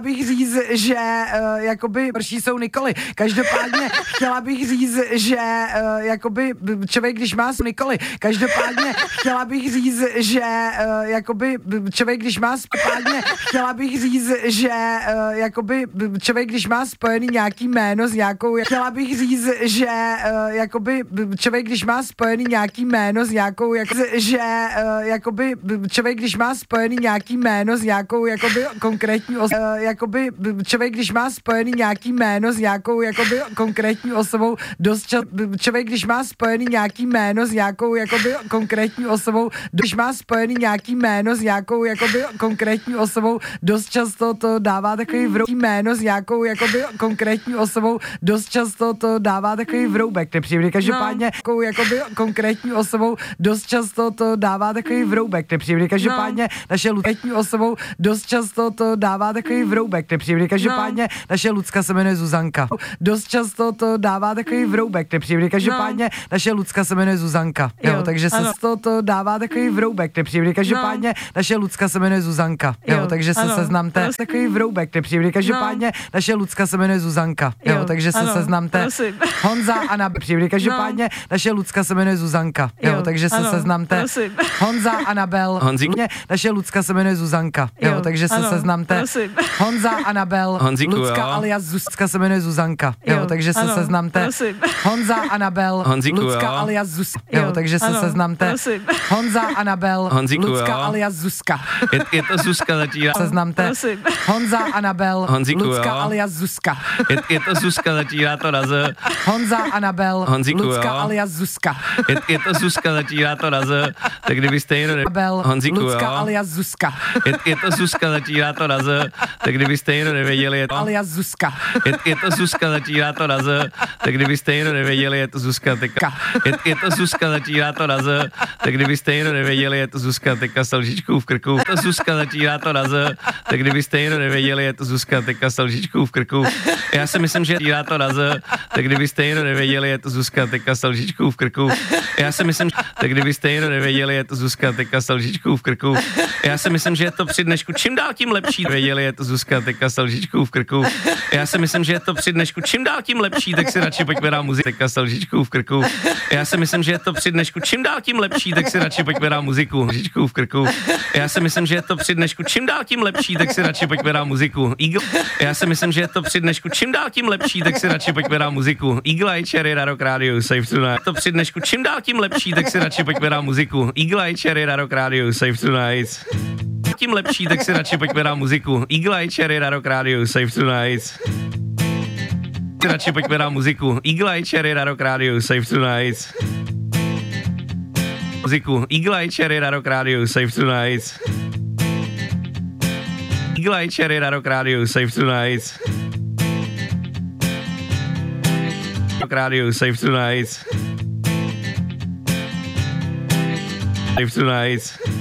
bych říct, že jakoby prší jsou Nikoly. Každopádně chtěla bych říct, že jakoby člověk, když má Nikoly. Každopádně chtěla bych říct, že jakoby člověk, když má chtěla bych říct, že jakoby člověk, když má spojený nějaký jméno s nějakou, chtěla bych říct, že jakoby člověk, když má spojený nějaký jméno s nějakou, že jakoby člověk, když má spojený nějaký jméno s nějakou jakoby konkrétní jakoby člověk, když má spojený nějaký jméno s nějakou jakoby konkrétní osobou, dost člověk, když má spojený nějaký jméno s nějakou jakoby konkrétní osobou, když má spojený nějaký jméno s nějakou jakoby konkrétní osobou, dost často to dává takový jméno s nějakou jakoby konkrétní osobou, dost často to dává takový vroubek, nepříjemný. Každopádně jakoby konkrétní osobou, dost často to dává takový vroubek, nepříjemný. Každopádně naše konkrétní osobou, dost často to dává takový vroubek, nepříjemný. Každopádně naše Lucka se jmenuje Zuzanka. Dost často to dává takový vroubek, nepříjemný. Každopádně naše Lucka se jmenuje Zuzanka. Jo, takže se to dává takový vroubek, nepříjemný. Každopádně naše Lucka se jmenuje Zuzanka. Jo, takže se seznamte. Takový vroubek, nepříjemný. Každopádně naše Lucka se jmenuje Zuzanka. Jo, takže se seznamte. Honza a příjemný. Každopádně naše Lucka se jmenuje Zuzanka. Jo, takže se seznamte. Honza Anabel. Naše Lucka se jmenuje Zuzanka. Jo, takže se seznamte. Honza Anabel. Lucka alias Zuzka se jmenuje Zuzanka. Jo, takže se seznamte. Honza Anabel. Lucka alias Zuzka. Jo, takže se seznamte. Honza Anabel. Lucka alias Zuzka. Je to Zuzka začíná. Seznamte. Honza Anabel. Lucka alias Zuzka. Je to Zuzka začíná to na Z. Honza Anabel. Lucka alias Zuzka. Je to Zuzka začíná to na Z. Tak kdybyste někdo Lucka alias Zuzka. Je to Zuzka začíná to na Z. Tak kdybyste někdo nevěděli, je to alias Zuzka. Je to Zuzka začíná to na Z. Tak kdybyste někdo nevěděli, je to Zuzka teka. Je to Zuzka začíná to na Z. Tak kdybyste někdo nevěděli, je to Zuzka teka s lžičkou v krku. Je to Zuzka začíná to na Z. Tak kdybyste někdo nevěděli, je to Zuzka teka s lžičkou v krku. Já si myslím, že začíná to na Z. Tak kdybyste někdo nevěděli, je to Zuzka teka s lžičkou v krku. Já si myslím, tak kdybyste někdo nevěděli, je to Zuzka teka s lžičkou v krku. Já si myslím, že je to při dnešku čím dál tím lepší. Věděli, je to Zuzka teka s lžičkou v krku. Já si myslím, že je to při dnešku čím dál tím lepší, tak si radši pojďme na muziku. Teka s lžičkou v krku. Já si myslím, že je to při dnešku čím dál tím lepší, tak si radši pojďme na muziku. Lžičkou v krku. Já si myslím, že je to při dnešku čím dál tím lepší, tak si radši pojďme na muziku. Já si myslím, že je to při dnešku čím dál tím lepší, tak si radši pojďme na muziku. Eagle Eye Cherry na Rock Radio Save Tonight. To při dnešku čím dál tím lepší, tak si radši pojďme na muziku. Eagle Eye Cherry na Rock Radio Save Tonight. Tím lepší, tak si radši pojďme na muziku. Eagle Eye Cherry na Rock Radio Save Tonight. Radši pojďme na muziku. Eagle Eye Cherry na Rock Radio Save Tonight. Muziku. Eagle Eye Cherry na Rock Radio Save Tonight. Eagle Eye Cherry na Rock Radio Save Tonight. Rock Radio Save Tonight. Save Tonight.